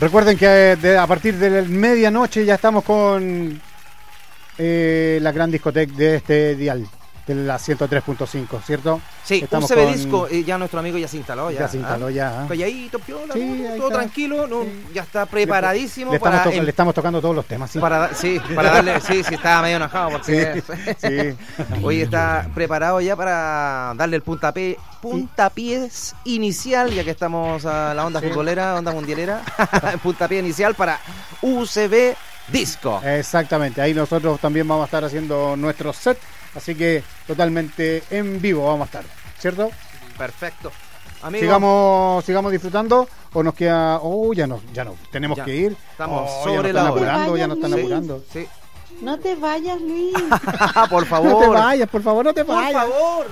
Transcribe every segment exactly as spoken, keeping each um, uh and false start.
Recuerden que de, a partir de medianoche ya estamos con eh, la gran discoteca de este dial, de la ciento tres punto cinco, ¿cierto? Sí, estamos U C B con... Disco, eh, ya nuestro amigo ya se instaló. Ya, ya se instaló, ¿ah? ya. Calladito, piola, sí, no, todo está. tranquilo, no, sí. Ya está preparadísimo. Le estamos, para to- em... le estamos tocando todos los temas, sí. Para, sí, para darle, sí, sí, estaba medio enojado porque sí, sí. Hoy está preparado ya para darle el puntapié, puntapiés inicial, ya que estamos a la onda sí. futbolera, onda mundialera, puntapié inicial para U C B Disco. Exactamente, ahí nosotros también vamos a estar haciendo nuestro set, así que totalmente en vivo vamos a estar, ¿cierto? Perfecto. Amigo, sigamos sigamos disfrutando o nos queda oh ya no ya no tenemos ya, que ir estamos oh, sobre ya nos están la apurando hora. ya nos están Sí, apurando sí. No te vayas, Luis. Por favor. No te vayas, por favor, no te por vayas. Por favor.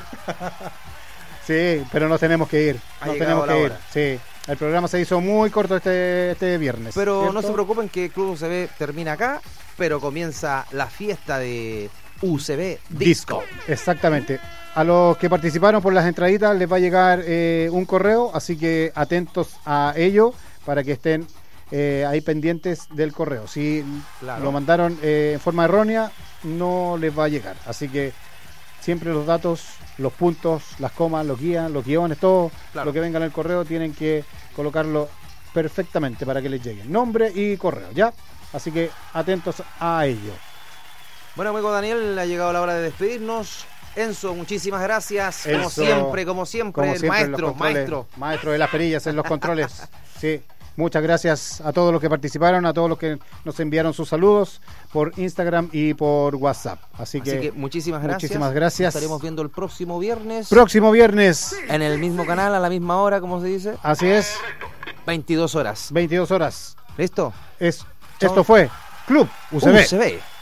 Sí, pero nos tenemos que ir. Ha Nos llegado tenemos la que ir. hora. Sí. El programa se hizo muy corto este este viernes. Pero ¿cierto? no se preocupen que Club U C B termina acá, pero comienza la fiesta de U C B Disco. Disco. Exactamente. A los que participaron por las entraditas les va a llegar eh, un correo, así que atentos a ello para que estén eh, ahí pendientes del correo. Si claro. lo mandaron eh, en forma errónea, no les va a llegar. Así que siempre los datos, los puntos, las comas, los guías, los guiones, todo claro. lo que venga en el correo tienen que colocarlo perfectamente para que les llegue. Nombre y correo, ¿ya? Así que atentos a ello. Bueno, amigo Daniel, ha llegado la hora de despedirnos. Enzo, muchísimas gracias. Enzo, como siempre, como siempre, como el siempre maestro, maestro. Maestro de las perillas en los controles. Sí. Muchas gracias a todos los que participaron, a todos los que nos enviaron sus saludos por Instagram y por WhatsApp. Así que, Así que muchísimas gracias. Muchísimas gracias. Nos estaremos viendo el próximo viernes. Próximo viernes. En el mismo canal, a la misma hora, como se dice. Así es. veintidós horas. veintidós horas. ¿Listo? Es, esto fue Club U C B. U C B.